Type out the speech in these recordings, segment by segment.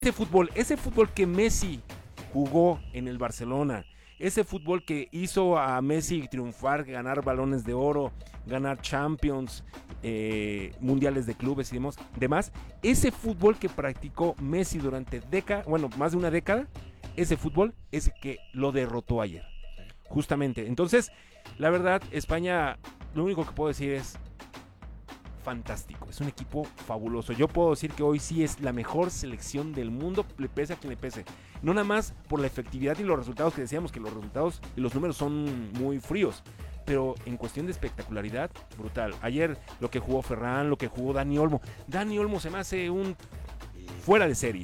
ese fútbol que Messi jugó en el Barcelona, ese fútbol que hizo a Messi triunfar, ganar balones de oro, ganar Champions, mundiales de clubes y demás, ese fútbol que practicó Messi durante más de una década, ese fútbol es el que lo derrotó ayer, justamente. Entonces, la verdad, España, lo único que puedo decir es fantástico, es un equipo fabuloso. Yo puedo decir que hoy sí es la mejor selección del mundo, le pese a quien le pese. No nada más por la efectividad y los resultados, que decíamos que los resultados y los números son muy fríos, pero en cuestión de espectacularidad, brutal. Ayer lo que jugó Ferran, lo que jugó Dani Olmo. Dani Olmo se me hace un fuera de serie.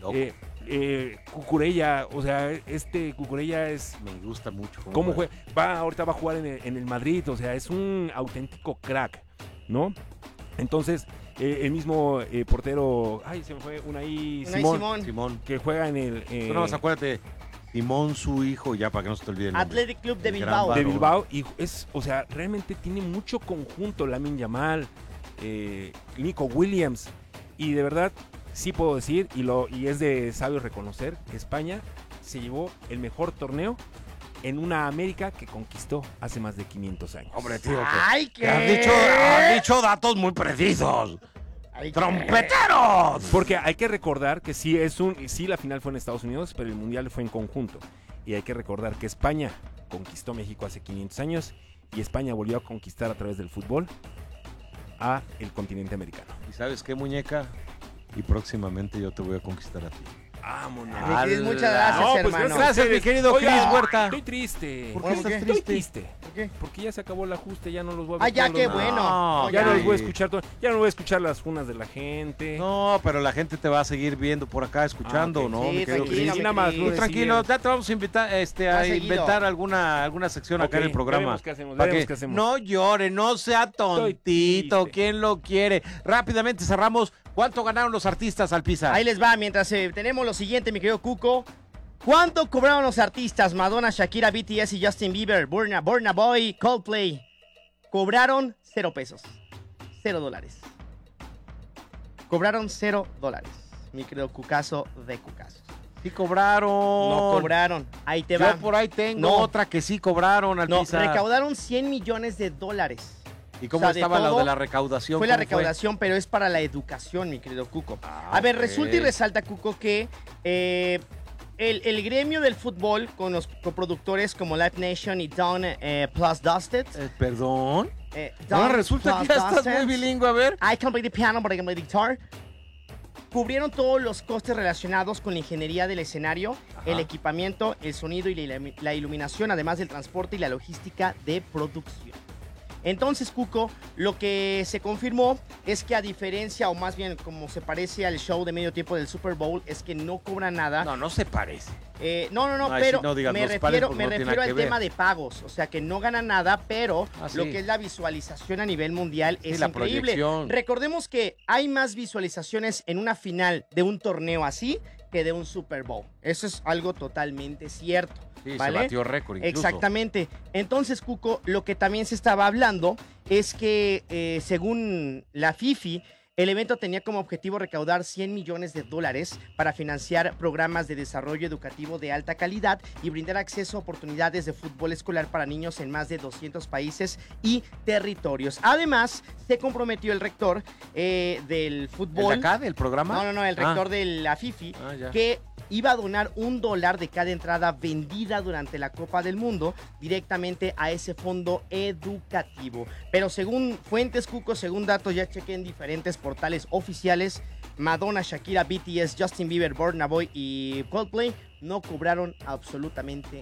Cucurella, o sea, Cucurella es... Me gusta mucho. ¿Cómo juega? Ahorita va a jugar en el Madrid, o sea, es un auténtico crack, ¿no? Entonces, el mismo portero, se me fue Simón, que juega en el... Tú no más acuérdate, Simón, su hijo, ya para que no se te olvide el nombre. Athletic Club de Bilbao. De Bilbao, y realmente tiene mucho conjunto, Lamine Yamal, Nico Williams, y de verdad, sí puedo decir, y es de sabio reconocer, que España se llevó el mejor torneo en una América que conquistó hace más de 500 años. Hombre, tío, ¿qué? Has dicho datos muy precisos. ¡Trompeteros! Porque hay que recordar que sí la final fue en Estados Unidos, pero el mundial fue en conjunto. Y hay que recordar que España conquistó México hace 500 años y España volvió a conquistar a través del fútbol a el continente americano. ¿Y sabes qué, muñeca? Y próximamente yo te voy a conquistar a ti. Vámonos. Muchas gracias, hermano. Gracias, mi querido Cris Huerta. Estoy triste. ¿Por qué estás triste? Estoy triste. ¿Por qué? Porque ya se acabó el ajuste, ya no los voy a ver. Ya, qué bueno. Ya no los voy a escuchar ya no voy a escuchar las funas de la gente. No, pero la gente te va a seguir viendo por acá, escuchando, okay. ¿no? Sí, mi querido tranquilo, Cris. Nada más. Tranquilo, ya te vamos a invitar a inventar alguna sección acá en el programa. Veremos qué hacemos. No llore, no sea tontito, ¿quién lo quiere? Rápidamente cerramos. ¿Cuánto ganaron los artistas, Alpizar? Ahí les va, mientras tenemos lo siguiente, mi querido Cuco. ¿Cuánto cobraron los artistas Madonna, Shakira, BTS y Justin Bieber, Burna Boy, Coldplay? Cobraron 0 pesos, $0. Cobraron $0, mi querido Cucazo de Cucazos. Sí cobraron. No cobraron, ahí te va. Yo por ahí tengo otra que sí cobraron, Alpizar. No, recaudaron $100 millones. ¿Y cómo estaba lo de la recaudación? Fue la recaudación, pero es para la educación, mi querido Cuco. A ver, resulta y resalta, Cuco, que el gremio del fútbol, con los coproductores como Live Nation y Dawn Plus Dusted. ¿Perdón? Resulta que ya estás muy bilingüe, a ver. I can play the piano, but I can play the guitar. Cubrieron todos los costes relacionados con la ingeniería del escenario, el equipamiento, el sonido y la iluminación, además del transporte y la logística de producción. Entonces, Cuco, lo que se confirmó es que, a diferencia, o más bien como se parece al show de medio tiempo del Super Bowl, es que no cobran nada. No se parece. No, pero me refiero al tema de pagos. O sea, que no ganan nada, pero lo que es la visualización a nivel mundial es increíble. Proyección. Recordemos que hay más visualizaciones en una final de un torneo así que de un Super Bowl. Eso es algo totalmente cierto. Sí, ¿vale? Se batió récord incluso. Exactamente. Entonces, Cuco, lo que también se estaba hablando es que, según la FIFI, el evento tenía como objetivo recaudar $100 millones para financiar programas de desarrollo educativo de alta calidad y brindar acceso a oportunidades de fútbol escolar para niños en más de 200 países y territorios. Además, se comprometió el rector del fútbol. ¿El de acá, del programa? No, el rector de la FIFI, que iba a donar $1 de cada entrada vendida durante la Copa del Mundo directamente a ese fondo educativo. Pero según fuentes, Cuco, según datos, ya chequé en diferentes portales oficiales, Madonna, Shakira, BTS, Justin Bieber, Burna Boy y Coldplay no cobraron absolutamente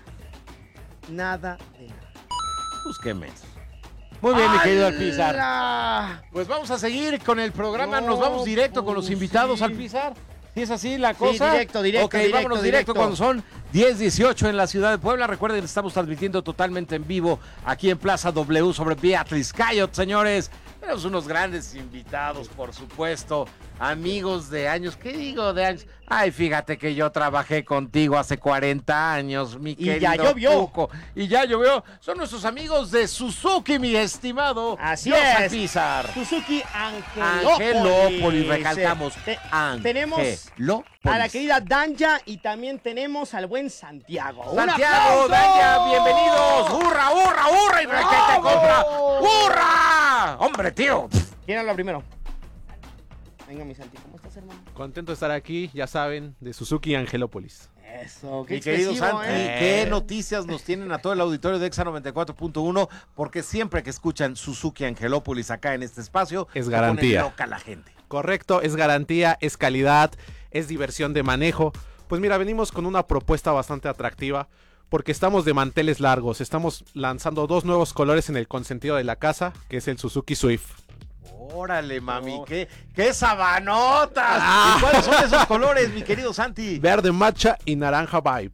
nada de nada. Pues qué menso. Muy bien, mi querido Alpizar. Pues vamos a seguir con el programa. Nos vamos directo con los invitados, Alpizar. ¿Sí es así la cosa? Sí, directo. Ok, vámonos directo cuando son 10:18 en la ciudad de Puebla. Recuerden, estamos transmitiendo totalmente en vivo aquí en Plaza W sobre Beatriz Cayot, señores. Tenemos unos grandes invitados, por supuesto, amigos de años. ¿Qué digo de años? Ay, fíjate que yo trabajé contigo hace 40 años, mi querido Y ya llovió. Cuco. Y ya llovió. Son nuestros amigos de Suzuki, mi estimado. Así Jos es. Alpizar. Suzuki Angelópolis. Angelópolis, recalcamos. Tenemos Angelópolis. a la querida Danja y también tenemos al buen Santiago. ¡Un Santiago, aplauso! Danja, bienvenidos. ¡Hurra, hurra, hurra! ¡Y requete contra! ¡Hurra! ¡Hombre, tío! ¿Quién habla primero? Venga, mi Santi, ¿cómo estás, hermano? Contento de estar aquí, ya saben, de Suzuki Angelópolis. Eso, qué Mi querido expresivo, Santi, ¿qué noticias nos tienen a todo el auditorio de Exa 94.1? Porque siempre que escuchan Suzuki Angelópolis acá en este espacio, Es se garantía. pone loca la gente. Correcto, es garantía, es calidad, es diversión de manejo. Pues mira, venimos con una propuesta bastante atractiva porque estamos de manteles largos. Estamos lanzando 2 nuevos colores en el consentido de la casa, que es el Suzuki Swift. Órale, mami, qué sabanotas. ¿Y cuáles son esos colores, mi querido Santi? Verde matcha y naranja vibe.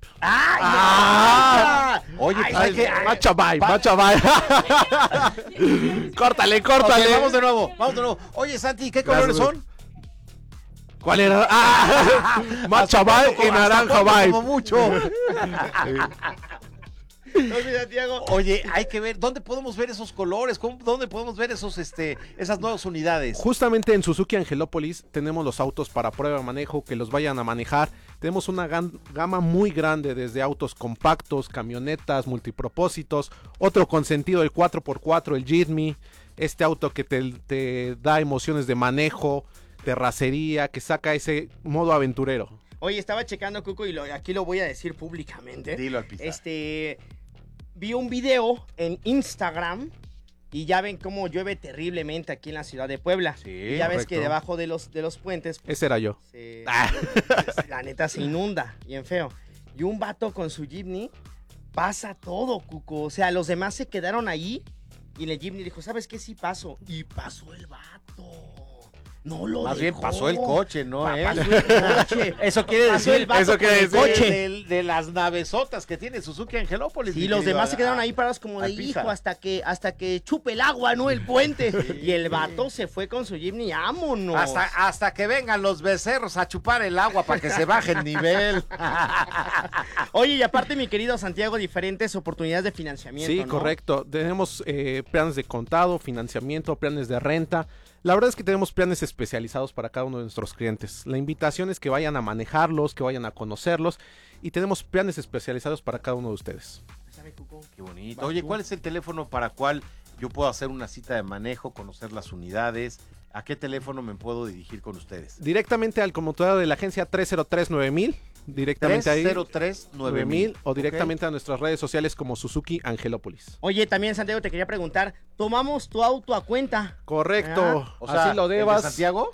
Oye, pues hay que... Matcha vibe, matcha vibe. Córtale, córtale. Ok, vamos de nuevo. Oye, Santi, ¿qué colores Gracias, son? ¿Cuál era? Matcha ¿Hasta vibe cuándo? y naranja ¿Hasta cuándo vibe. como mucho? Oye, Santiago. Oye, hay que ver, ¿dónde podemos ver esos colores? ¿Dónde podemos ver esas nuevas unidades? Justamente en Suzuki Angelópolis tenemos los autos para prueba de manejo que los vayan a manejar. Tenemos una gama muy grande, desde autos compactos, camionetas, multipropósitos, otro consentido, el 4x4, el Jitme, este auto que te da emociones de manejo, terracería, que saca ese modo aventurero. Oye, estaba checando, Cuco, y aquí lo voy a decir públicamente. Dilo al pisar. Vi un video en Instagram y ya ven cómo llueve terriblemente aquí en la ciudad de Puebla. Sí, y ya ves correcto. que debajo de los puentes, pues, Ese era yo. la neta se inunda, bien feo. Y un vato con su Jitme pasa todo, Cuco. O sea, los demás se quedaron ahí y en el Jitme dijo, ¿sabes qué? Sí paso. Y pasó el vato. No lo Más bien dejó. pasó el coche, ¿no? Pasó el coche. Eso quiere Pasó decir el vato eso quiere con el decir coche. de las navesotas que tiene Suzuki Angelópolis. Sí, mi los querido demás se quedaron ahí parados como de Alpizar. hijo hasta que chupe el agua, ¿no? El puente. Y el vato se fue con su Jitme, vámonos. Hasta que vengan los becerros a chupar el agua para que se baje el nivel. Oye, y aparte, mi querido Santiago, diferentes oportunidades de financiamiento, Sí, ¿no? correcto. Tenemos planes de contado, financiamiento, planes de renta. La verdad es que tenemos planes especializados para cada uno de nuestros clientes. La invitación es que vayan a manejarlos, que vayan a conocerlos y tenemos planes especializados para cada uno de ustedes. Qué bonito. Oye, ¿cuál es el teléfono para cual yo puedo hacer una cita de manejo, conocer las unidades? ¿A qué teléfono me puedo dirigir con ustedes? Directamente al conmutador de la agencia 303-9000, directamente ahí 303-9000 o directamente a nuestras redes sociales como Suzuki Angelópolis. Oye, también, Santiago, te quería preguntar, ¿tomamos tu auto a cuenta? Correcto, O sea, así lo ¿el de debas. Santiago?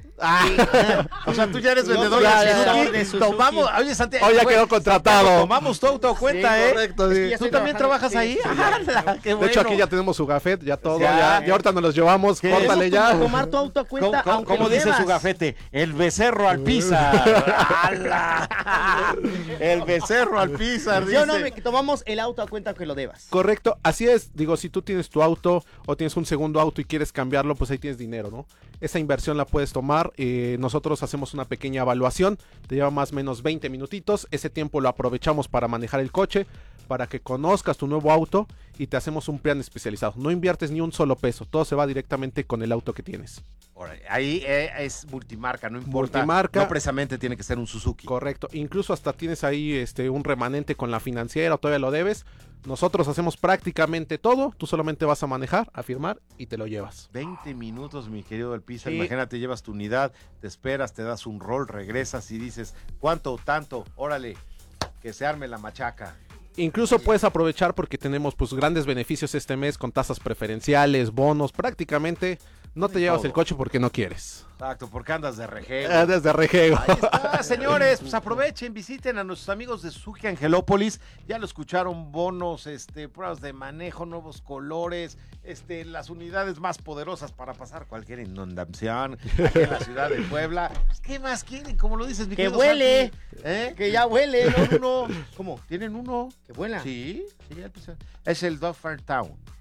O sea, tú ya eres No, vendedor ya, de ya, Suzuki. de Suzuki. Tomamos, oye, Santiago. Oh, ya güey, quedó contratado. Santiago, tomamos tu auto a cuenta, Sí, ¿eh? correcto, Es que sí. ya ¿Tú estoy también trabajas trabajando, ahí? sí, ¡Hala! ¡Qué De hecho, bueno! aquí ya tenemos su gafet, ya todo, Ya. ya ahorita nos los llevamos, ¿Qué? córtale ya. Tomar tu auto a cuenta, ¿Cómo, aunque cómo lo dice debas. su gafete? El becerro al Pizar. ¡Hala! El becerro al Pizar, Yo no, dice. que tomamos el auto a cuenta aunque lo debas. Correcto, así es. Digo, si tú tienes tu auto o tienes un segundo auto y quieres cambiarlo, pues ahí tienes dinero, ¿no? Esa inversión la puedes tomar. Nosotros hacemos una pequeña evaluación. Te lleva más o menos 20 minutitos. Ese tiempo lo aprovechamos para manejar el coche, para que conozcas tu nuevo auto y te hacemos un plan especializado. No inviertes ni un solo peso. Todo se va directamente con el auto que tienes. Órale, ahí es multimarca, no importa. Multimarca. No precisamente tiene que ser un Suzuki. Correcto. Incluso hasta tienes ahí un remanente con la financiera o todavía lo debes. Nosotros hacemos prácticamente todo. Tú solamente vas a manejar, a firmar y te lo llevas. 20 minutos, mi querido El Pizar. Sí. Imagínate, llevas tu unidad, te esperas, te das un rol, regresas y dices, ¿cuánto? Tanto. Órale, que se arme la machaca. Incluso puedes aprovechar porque tenemos pues grandes beneficios este mes con tasas preferenciales, bonos. Prácticamente no te llevas todo. el coche porque no quieres. Exacto, porque andas de rejego. Desde rejego. Ahí está, señores, pues aprovechen, visiten a nuestros amigos de Suzuki Angelópolis. Ya lo escucharon, bonos, pruebas de manejo, nuevos colores, las unidades más poderosas para pasar cualquier inundación aquí en la ciudad de Puebla. Pues, ¿qué más quieren? Como lo dices, mi Que querido huele. Santi. ¿Eh? Que ya huele. Tienen uno. ¿Cómo? ¿Tienen uno? Que vuela. Sí, sí, El Pizar. Es el Duffer Town.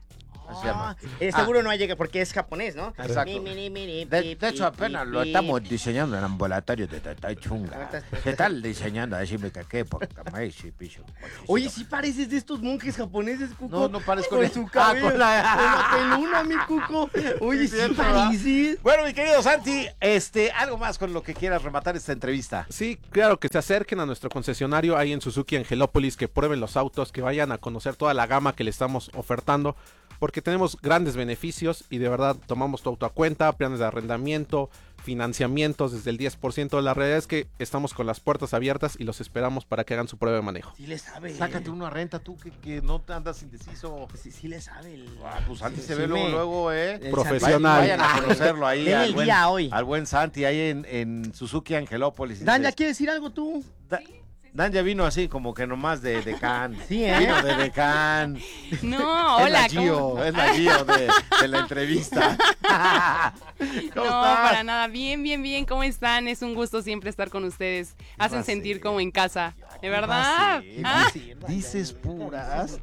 Así se llama. Seguro no llega porque es japonés, ¿no? Exacto. De hecho, apenas lo estamos diseñando en ambulatorio de Tatachunga. ¿Qué tal diseñando? Decime que qué, porque picho. Oye, sí pareces de estos monjes japoneses, Cuco. No parezco con ni- su cabello, con la- con la peluna, mi Cuco. Oye, sí, cierto, ¿verdad? pareces. Bueno, mi querido Santi, algo más con lo que quieras rematar esta entrevista. Sí, claro, que se acerquen a nuestro concesionario ahí en Suzuki Angelópolis, que prueben los autos, que vayan a conocer toda la gama que le estamos ofertando, porque tenemos grandes beneficios y de verdad tomamos tu auto a cuenta, planes de arrendamiento, financiamientos desde el 10%. La realidad es que estamos con las puertas abiertas y los esperamos para que hagan su prueba de manejo. Sí le sabe. Sácate uno a renta tú que no te andas indeciso. Sí le sabe. Pues Santi se Sí ve luego, Profesional. Vayan a conocerlo ahí Denle el día hoy. al buen Santi ahí en Suzuki Angelópolis. Dan, ¿ya quieres decir algo tú? Dan ya vino así como que nomás de Can. Sí, ¿eh? Vino de Can. No, hola. Es la Gio de la entrevista. ¿Cómo No, estás? para nada. Bien. ¿Cómo están? Es un gusto siempre estar con ustedes. Hacen sentir como en casa. De verdad. Dices puras.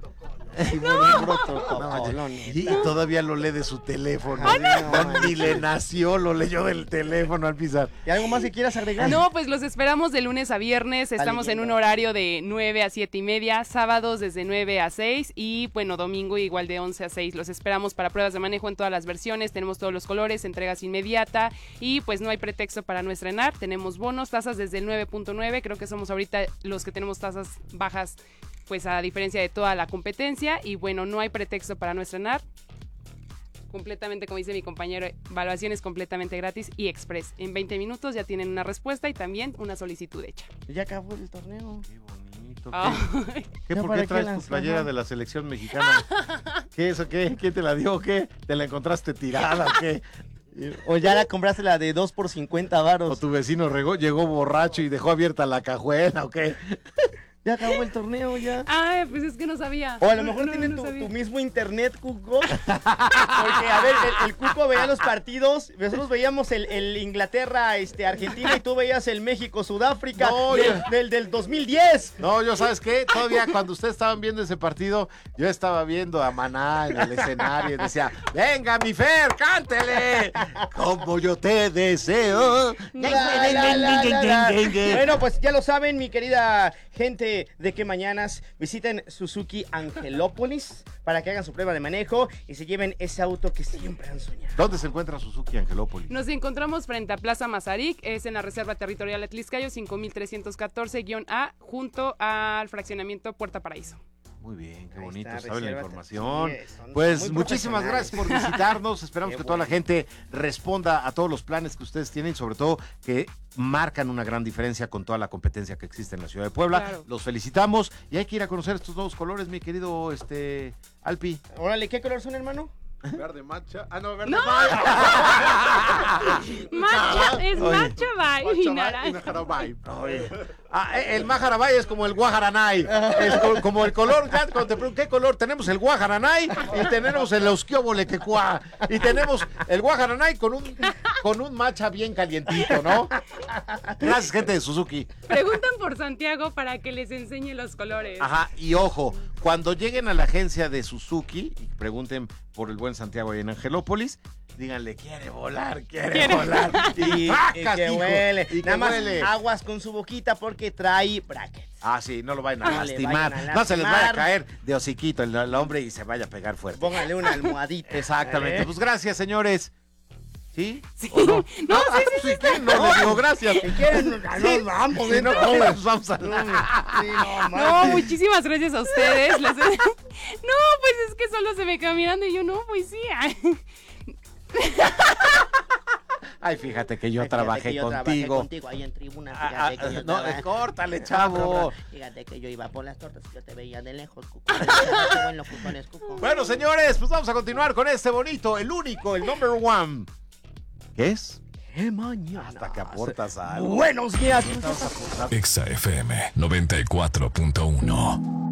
No, Y todavía lo lee de su teléfono. no. Ni le nació, lo leyó del teléfono al pisar. ¿Y algo más que quieras agregar? No, pues los esperamos de lunes a viernes. Estamos en un horario de 9 a 7 y media. Sábados desde 9 a 6. Y bueno, domingo igual de 11 a 6. Los esperamos para pruebas de manejo en todas las versiones. Tenemos todos los colores, entregas inmediata. Y pues no hay pretexto para no estrenar. Tenemos bonos, tasas desde el 9.9. Creo que somos ahorita los que tenemos tasas bajas, pues a diferencia de toda la competencia. Y bueno, no hay pretexto para no estrenar. Completamente, como dice mi compañero, evaluaciones completamente gratis y express. En 20 minutos ya tienen una respuesta y también una solicitud hecha. Ya acabó el torneo. Qué bonito. Ay. Ya ¿Por para qué qué traes las- tu playera de la selección mexicana? ¿Qué eso qué? ¿Quién te la dio o qué? ¿Te la encontraste tirada o qué? O ya la compraste la de 2 por 50 ¿O varos. tu vecino llegó borracho y dejó abierta la cajuela o qué? Ya acabó el torneo, ya. Ay, pues es que no sabía. O a lo mejor No, tienen no tu sabía. mismo internet, Cuco. Porque, a ver, el Cuco veía los partidos. Nosotros veíamos el Inglaterra, Argentina, y tú veías el México-Sudáfrica No, del 2010. No, yo sabes qué, todavía cuando ustedes estaban viendo ese partido, yo estaba viendo a Maná en el escenario y decía, venga mi Fer, cántele, como yo te deseo. Bueno, pues ya lo saben, mi querida gente de Que Mañanas, visiten Suzuki Angelópolis para que hagan su prueba de manejo y se lleven ese auto que siempre han soñado. ¿Dónde se encuentra Suzuki Angelópolis? Nos encontramos frente a Plaza Mazarik, es en la Reserva Territorial Atliscayo 5314-A, junto al fraccionamiento Puerta Paraíso. Muy bien, qué Ahí bonito, está, sabe la resérvate. información. Sí, son Pues muy muchísimas profesionales. gracias por visitarnos. Esperamos Qué que toda la bueno. gente responda a todos los planes que ustedes tienen y sobre todo que marcan una gran diferencia con toda la competencia que existe en la ciudad de Puebla. Claro. Los felicitamos y hay que ir a conocer estos nuevos colores, mi querido Alpi. Órale, ¿qué color son, hermano? Verde matcha. Ah, no, verde ¡No! matcha. Es Oye. matcha bye y naranja. El Majarabay es como el Guajaranay. Es como el color. Cuando te pregunto, ¿qué color? Tenemos el Guajaranay y tenemos el Euskiobole Quecuá. Y tenemos el Guajaranay con un matcha bien calientito, ¿no? Gracias, gente de Suzuki. Preguntan por Santiago para que les enseñe los colores. Ajá, y ojo, cuando lleguen a la agencia de Suzuki y pregunten por el buen Santiago ahí en Angelópolis, díganle, quiere volar. Y ¡Pacas, que hijo! huele. Y que Nada más huele. aguas con su boquita porque trae brackets. Ah, sí, no lo vayan a No le lastimar. vayan a No se les vaya a lastimar. caer de hociquito el hombre y se vaya a pegar fuerte. Póngale una almohadita. Exactamente. Pues gracias, señores. ¿Sí? Sí. ¿O no? No, Ah, sí, ¿qué? No, le digo gracias. Si quieren, nos vamos. Sí, no, pues vamos a Sí, no, No, manches. muchísimas gracias a ustedes. No, pues es que solo se me quedó mirando y yo, no, pues sí. Ay, fíjate que yo Ay, fíjate trabajé que yo trabajé contigo. contigo ahí en tribuna. Ah, Fíjate que yo no, trabajé. córtale, chavo. Fíjate que yo iba por las tortas y yo te veía de lejos, Cuco. Qué buen locutor es, Cuco. Bueno, señores, pues vamos a continuar con este bonito, el único, el number one. ¿Qué es? ¡Qué mañana! Hasta que aportas algo. Buenos días. Exa FM 94.1.